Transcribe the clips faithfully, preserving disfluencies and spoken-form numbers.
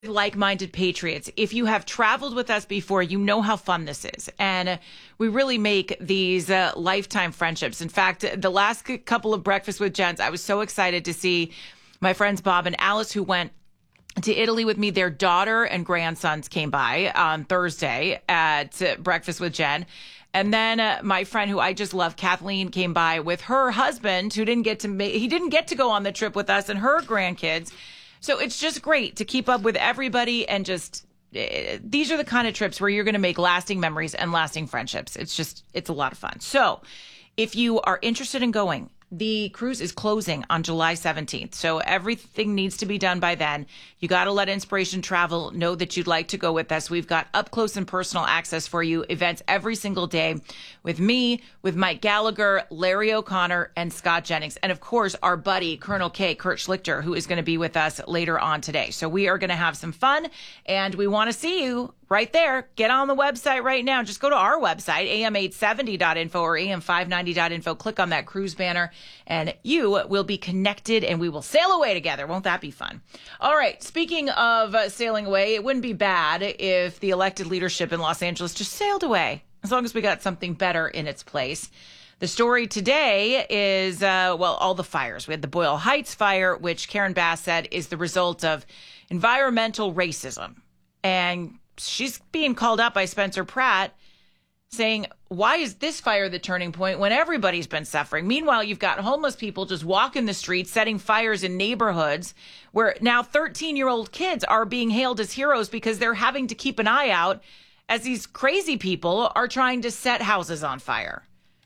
like-minded patriots. If you have traveled with us before, you know how fun this is. And uh, we really make these uh, lifetime friendships. In fact, the last c- couple of Breakfast with Gents, I was so excited to see my friends Bob and Alice, who went to Italy with me. Their daughter and grandsons came by on Thursday at uh, Breakfast with Jen. And then uh, my friend who I just love, Kathleen, came by with her husband, who didn't get to ma- he didn't get to go on the trip with us, and her grandkids. So it's just great to keep up with everybody, and just uh, these are the kind of trips where you're going to make lasting memories and lasting friendships. It's just, it's a lot of fun. So if you are interested in going, the cruise is closing on July seventeenth. So everything needs to be done by then. You got to let Inspiration Travel know that you'd like to go with us. We've got up close and personal access for you, events every single day with me, with Mike Gallagher, Larry O'Connor, and Scott Jennings. And of course, our buddy, Colonel K, Kurt Schlichter, who is going to be with us later on today. So we are going to have some fun, and we want to see you right there. Get on the website right now. Just go to our website, a m eight seventy dot info or a m five ninety dot info. Click on that cruise banner, and you will be connected, and we will sail away together. Won't that be fun? All right. Speaking of uh, sailing away, it wouldn't be bad if the elected leadership in Los Angeles just sailed away, as long as we got something better in its place. The story today is, uh, well, all the fires. We had the Boyle Heights fire, which Karen Bass said is the result of environmental racism. And she's being called out by Spencer Pratt, saying, why is this fire the turning point when everybody's been suffering? Meanwhile, you've got homeless people just walking the streets, setting fires in neighborhoods where now thirteen-year-old kids are being hailed as heroes because they're having to keep an eye out as these crazy people are trying to set houses on fire.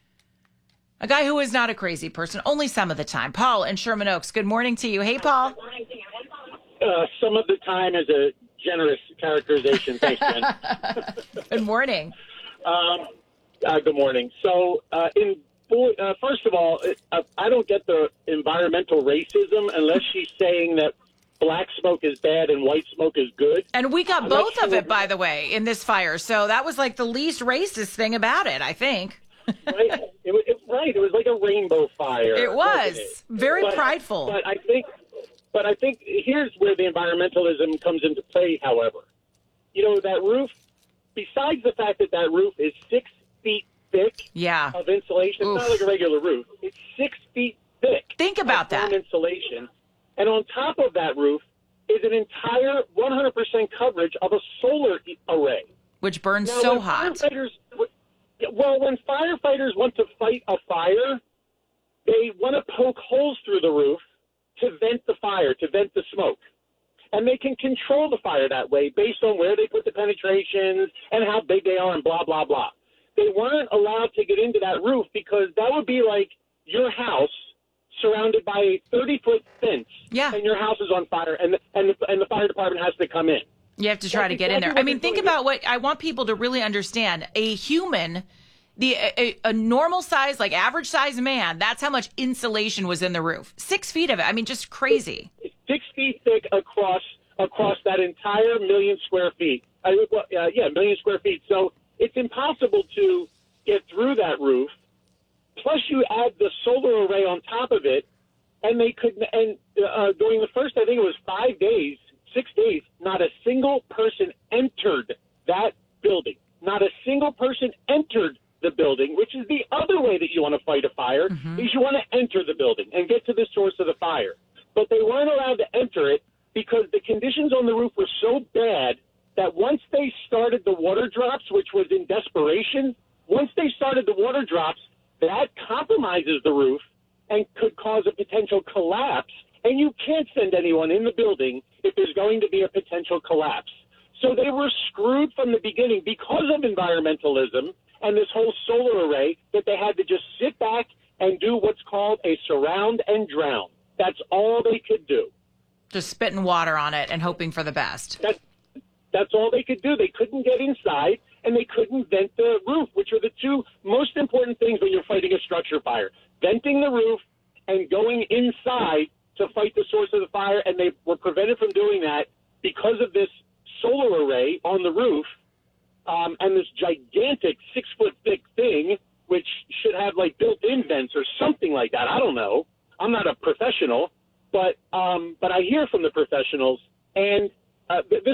A guy who is not a crazy person, only some of the time. Paul in Sherman Oaks, good morning to you. Hey, Paul. Uh, some of the time is a generous characterization. Thanks, Jen. Good morning. Um, uh, good morning. So, uh, in uh, first of all, uh, I don't get the environmental racism unless she's saying that black smoke is bad and white smoke is good. And we got I'm both sure of it, by the way, in this fire. So that was like the least racist thing about it, I think. right? It, was- it, right. It was like a rainbow fire. It was wasn't it? very But- prideful. But I think, but I think here's where the environmentalism comes into play. However, you know that roof. Besides the fact that that roof is six feet thick Yeah. of insulation, Oof. it's not like a regular roof. It's six feet thick. Think about of foam that. insulation, and on top of that roof is an entire one hundred percent coverage of a solar e- array. Which burns Now, so when hot. Firefighters, well, when firefighters want to fight a fire, they want to poke holes through the roof to vent the fire, to vent the smoke. And they can control the fire that way based on where they put the penetrations and how big they are and blah, blah, blah. They weren't allowed to get into that roof because that would be like your house surrounded by a thirty-foot fence. Yeah. And your house is on fire, and the, and, the, and the fire department has to come in. You have to try That's to get in there. exactly I mean, what think they're doing. about what I want people to really understand. A human, the a, a normal size, like average size man, that's how much insulation was in the roof. Six feet of it. I mean, just crazy. It's six feet thick across across that entire million square feet. Uh, well, uh, yeah, million square feet. So it's impossible to get through that roof. Plus, you add the solar array on top of it, and they could. And uh, during the first, I think it was five days, six days, not a single person entered that building. Not a single person entered the building, which is the other way that you want to fight a fire, Mm-hmm. is you want to enter the building and get to the source of the fire. But they weren't allowed to enter it because the conditions on the roof were so bad that once they started the water drops, which was in desperation, once they started the water drops, that compromises the roof and could cause a potential collapse. And you can't send anyone in the building if there's going to be a potential collapse. So they were screwed from the beginning because of environmentalism and this whole solar array that they had to just sit back and do what's called a surround and drown. That's all they could do. Just spitting water on it and hoping for the best. That, that's all they could do. They couldn't get inside, and they couldn't vent the roof, which are the two most important things when you're fighting a structure fire. Venting the roof and going inside to fight the source of the fire, and they were prevented from doing that because of this solar array on the roof um, and this gigantic six-foot-thick thing, which should have, like, built-in vents or something like that. I don't know. I'm not a professional. But um, but I hear from the professionals, and uh, this